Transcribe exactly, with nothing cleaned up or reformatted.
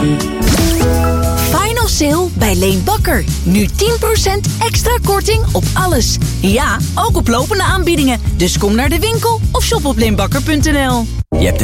Final sale bij Leen Bakker. Nu tien procent extra korting op alles. Ja, ook op lopende aanbiedingen. Dus kom naar de winkel of shop op leenbakker punt n l. Je hebt